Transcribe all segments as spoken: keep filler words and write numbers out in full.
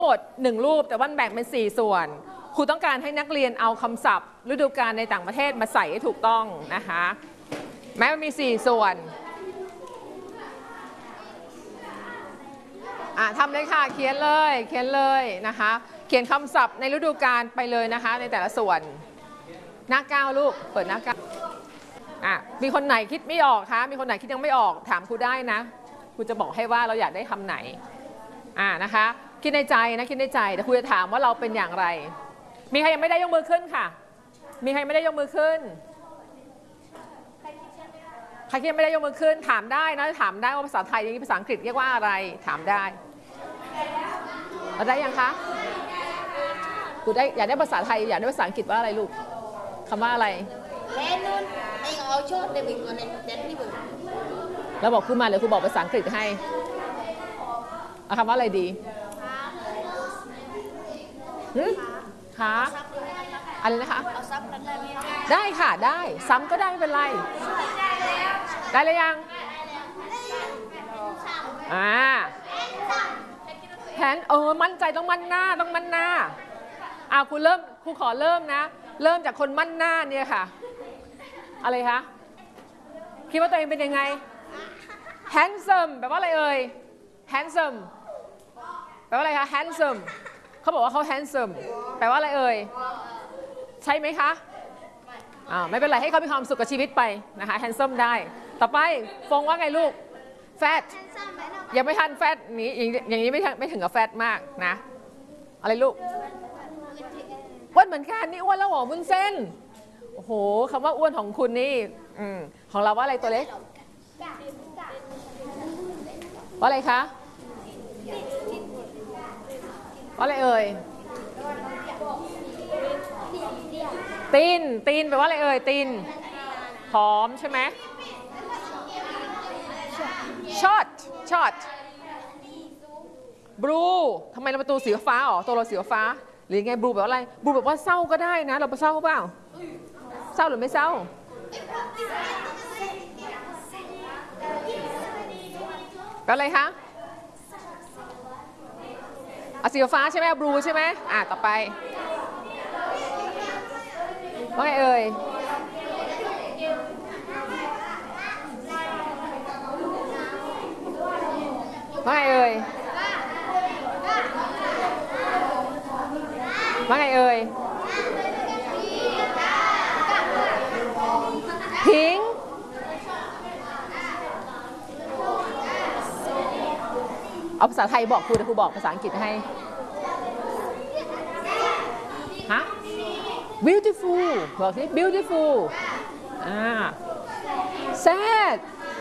หมดหนึ่งรูปแต่ว่าแบ่งเป็นสี่ส่วนครูต้องการให้นักเรียนเอาคำศัพท์ฤดูกาลในต่างประเทศมาใส่ให้ถูกต้องนะคะแม้มันมีสี่ส่วนอ่ะทำเลยค่ะเขียนเลยเขียนเลยนะคะเขียนคำศัพท์ในฤดูกาลไปเลยนะคะในแต่ละส่วนหน้าเก้าลูกเปิดหน้าเก้าอ่ะมีคนไหนคิดไม่ออกคะมีคนไหนคิดยังไม่ออกถามครูได้นะครูจะบอกให้ว่าเราอยากได้คำไหนอ่ะนะคะคิดในใจนะคิดในใจแต่ครูจะถามว่าเราเป็นอย่างไรมีใครยังไม่ได้ยกมือขึ้นค่ะมีใครไม่ได้ยกมือขึ้นใครที่ยังไม่ได้ยกมือขึ้นถามได้นะถามได้ว่าภาษาไทยอย่างนี้ภาษาอังกฤษเรียกว่าอะไรถามได้เราได้ยังคะครูได้อยากได้ภาษาไทยอยากได้ภาษาอังกฤษว่าอะไรลูกคำว่าอะไรแล้วบอกครูมาเดี๋ยวครูบอกภาษาอังกฤษให้เอาคำว่าอะไรดีคะอะไรนะคะได้ค่ะได้ซ้ำก็ได้ไม่เป็นไรได้เลยยังอ่าแทนเออมั่นใจต้องมั่นหน้าต้องมั่นหน้าอ่าครูเริ่มครูขอเริ่มนะเริ่มจากคนมั่นหน้าเนี่ยค่ะอะไรคะคิดว่าตัวเองเป็นยังไง handsome แปลว่าอะไรเอ่ย handsome แปลว่าอะไรคะ handsome เขาบอกว่าเขา handsome แปลว่าอะไรเอ่ยใช่ไหมคะอ่าไม่เป็นไรให้เขามีความสุขกับชีวิตไปนะคะ handsome ได้ต่อไปฟงว่าไงลูก fat ยังไม่ทัน fat นี้อย่างนี้ไม่ไม่ถึงกับ fat มากนะอะไรลูกอ้วนเหมือนกันนี่อ้วนแล้วหรอวุ้นเส้นโอ้โหคำว่าอ้วนของคุณนี่อืมของเราว่าอะไรตัวเล็กว่าอะไรคะว่าอะไรเอ่ยตีนตีนแปลว่าอะไรเอ่ยตีนผอมใช่ไหมช็อตช็อตบลูทำไมเราประตูสีฟ้าอ๋อตัวเราสีฟ้าหรือไงบลูแปลว่าอะไรบลูแบบว่าเศร้าก็ได้นะเราไปเศร้าเปล่าเศร้าหรือไม่เศร้าแปลอะไรคะอ่ะสีฟ้าใช่ไหมบลูใช่ไหมอ่ะต่อไปว่าไงเอ่ยว่าไงเอ่ยว่าไงเอ่ยพิงเอาภาษาไทยบอกครูแต่ครูบอกภาษาอังกฤษให้ฮะ beautiful บอกสิ beautiful อ่า sad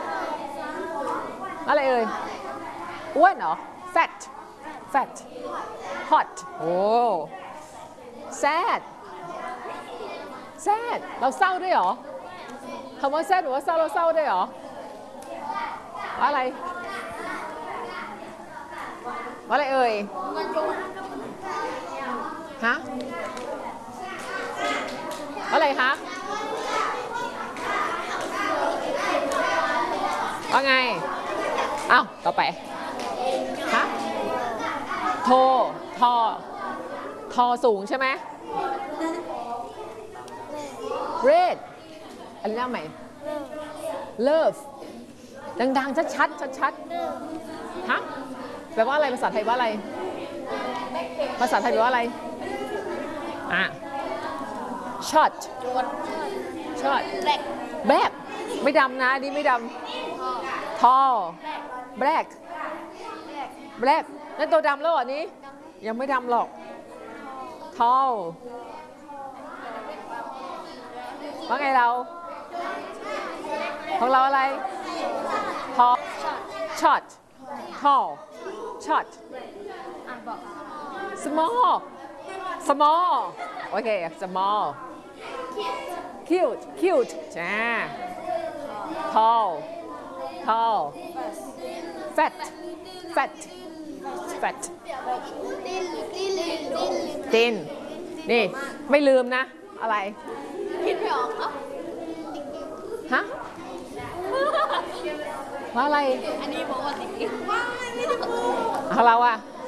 อะไรเอ่ยอ้วนเหรอ fat fat hot โอ้ sad sad เราเศร้าด้วยเหรอคำว่า sad หรือว่าเศร้าเราเศร้าด้วยเหรออะไรว่าอะไรเอ่ยฮะว่าอะไรคะว่าไงอ้าวต่อไปฮะโททอทอสูงใช่ไหม red อะไรนะใหม่ love ดังๆชัดๆชัดๆฮะแปลว่าอะไรภาษาไทยว่าอะไรภาษาไทยแปลว่าอะไรอ่ะ short short black ไม่ดำนะนี่ไม่ดำ tall black black นั่นตัวดำแล้วเหรอนี้ยังไม่ดำหรอก tall ว่าไงเราของเราอะไร tall short tall short small small โอเค small cute cute จ้า tall tall fat fat fat thin นี่ไม่ลืมนะอะไรคิดไม่ออกฮะ ว่าอะไรอันนี้บอกว่าสิของเราอะ